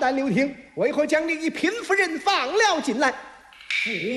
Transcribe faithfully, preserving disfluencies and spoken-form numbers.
胆留听，为何将你一贫妇人放了进来？